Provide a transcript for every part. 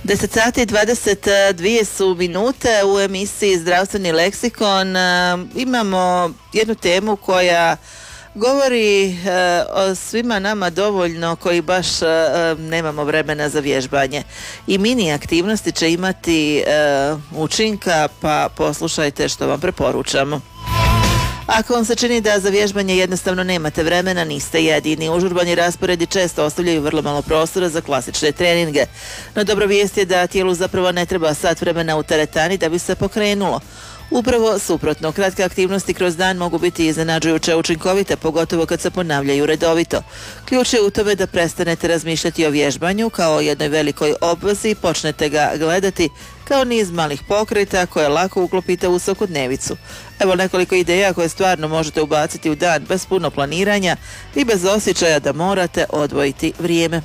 10 sati i 22 su minute u emisiji Zdravstveni leksikon. Imamo jednu temu koja govori o svima nama dovoljno koji baš nemamo vremena za vježbanje. I mini aktivnosti će imati učinka, pa poslušajte što vam preporučamo. Ako vam se čini da za vježbanje jednostavno nemate vremena, niste jedini. Užurbani rasporedi često ostavljaju vrlo malo prostora za klasične treninge. No dobra vijest je da tijelu zapravo ne treba sat vremena u teretani da bi se pokrenulo. Upravo suprotno, kratke aktivnosti kroz dan mogu biti iznenađujuće učinkovite, pogotovo kad se ponavljaju redovito. Ključ je u tome da prestanete razmišljati o vježbanju kao o jednoj velikoj obvezi i počnete ga gledati kao niz malih pokreta koje lako uklopite u svakodnevicu. Evo nekoliko ideja koje stvarno možete ubaciti u dan bez puno planiranja i bez osjećaja da morate odvojiti vrijeme.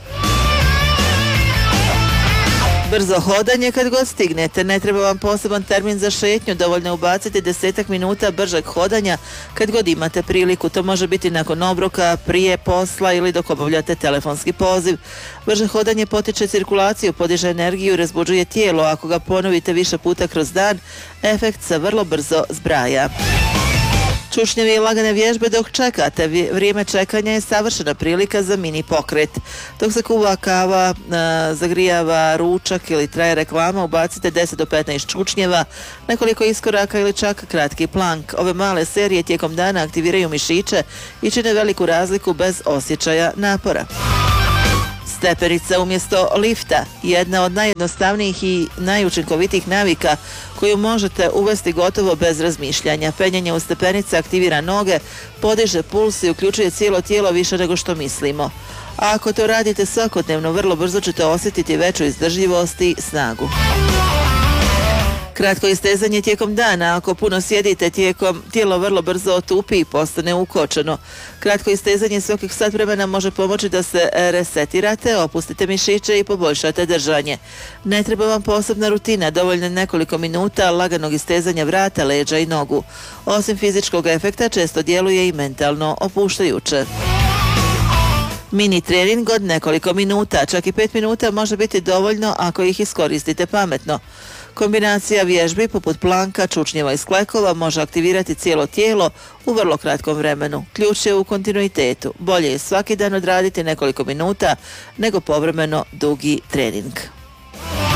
Brzo hodanje kad god stignete, ne treba vam poseban termin za šetnju, dovoljno ubaciti 10 minuta bržeg hodanja kad god imate priliku. To može biti nakon obroka, prije posla ili dok obavljate telefonski poziv. Brže hodanje potiče cirkulaciju, podiže energiju i razbuđuje tijelo. Ako ga ponovite više puta kroz dan, efekt se vrlo brzo zbraja. Čučnjevi i lagane vježbe dok čekate. Vrijeme čekanja je savršena prilika za mini pokret. Dok se kuva kava, zagrijava ručak ili traje reklama, ubacite 10 do 15 čučnjeva, nekoliko iskoraka ili čak kratki plank. Ove male serije tijekom dana aktiviraju mišiće i čine veliku razliku bez osjećaja napora. Steperica umjesto lifta, jedna od najjednostavnijih i najučinkovitijih navika koju možete uvesti gotovo bez razmišljanja. Penjanje u stepenice aktivira noge, podiže puls i uključuje cijelo tijelo više nego što mislimo. A ako to radite svakodnevno, vrlo brzo ćete osjetiti veću izdržljivost i snagu. Kratko istezanje tijekom dana. Ako puno sjedite tijelo vrlo brzo otupi i postane ukočeno. Kratko istezanje svakih sat vremena može pomoći da se resetirate, opustite mišiće i poboljšate držanje. Ne treba vam posebna rutina, dovoljno nekoliko minuta laganog istezanja vrata, leđa i nogu. Osim fizičkog efekta, često djeluje i mentalno opuštajuće. Mini trening od nekoliko minuta, čak i 5 minuta može biti dovoljno ako ih iskoristite pametno. Kombinacija vježbi poput planka, čučnjeva i sklekova može aktivirati cijelo tijelo u vrlo kratkom vremenu. Ključ je u kontinuitetu. Bolje je svaki dan odraditi nekoliko minuta nego povremeno dugi trening.